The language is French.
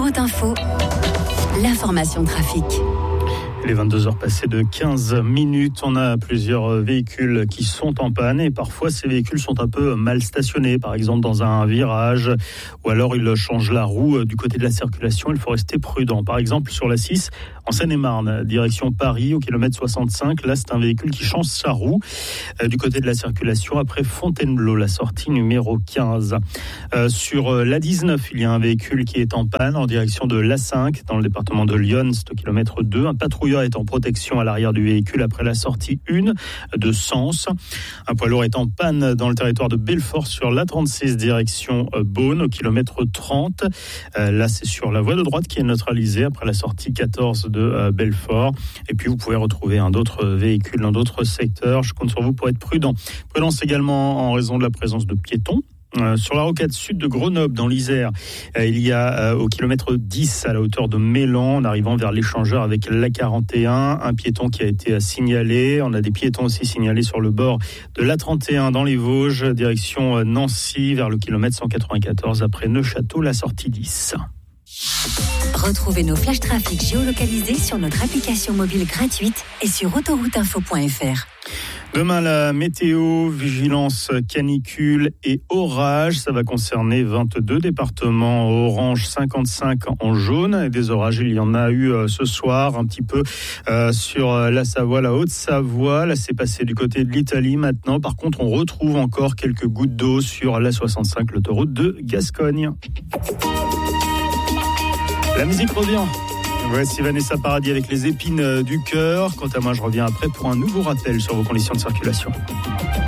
Autoroute Info, l'information trafic. Les 22h passées de 15 minutes, on a plusieurs véhicules qui sont en panne et parfois ces véhicules sont un peu mal stationnés, par exemple dans un virage ou alors ils changent la roue du côté de la circulation, il faut rester prudent. Par exemple sur la 6 en Seine-et-Marne, direction Paris au kilomètre 65, là c'est un véhicule qui change sa roue du côté de la circulation après Fontainebleau, la sortie numéro 15. Sur la 19, il y a un véhicule qui est en panne en direction de l'A5 dans le département de Lyon, c'est au kilomètre 2, un patrouilleur est en protection à l'arrière du véhicule après la sortie 1 de Sens. Un poids lourd est en panne dans le territoire de Belfort sur l'A36 direction Beaune au kilomètre 30. Là, c'est sur la voie de droite qui est neutralisée après la sortie 14 de Belfort. Et puis, vous pouvez retrouver d'autres véhicules dans d'autres secteurs. Je compte sur vous pour être prudent. Prudence également en raison de la présence de piétons. Sur la rocade sud de Grenoble, dans l'Isère, il y a au kilomètre 10 à la hauteur de Mélan, en arrivant vers l'échangeur avec l'A41, un piéton qui a été signalé. On a des piétons aussi signalés sur le bord de l'A31 dans les Vosges, direction Nancy, vers le kilomètre 194 après Neufchâteau, la sortie 10. Retrouvez nos flashs trafic géolocalisés sur notre application mobile gratuite et sur autorouteinfo.fr. Demain, la météo, vigilance canicule et orage. Ça va concerner 22 départements orange, 55 en jaune. Et des orages, il y en a eu ce soir un petit peu sur la Savoie, la Haute-Savoie. Là, c'est passé du côté de l'Italie maintenant. Par contre, on retrouve encore quelques gouttes d'eau sur la 65, l'autoroute de Gascogne. La musique revient. Voici Vanessa Paradis avec les épines du cœur. Quant à moi, je reviens après pour un nouveau rappel sur vos conditions de circulation.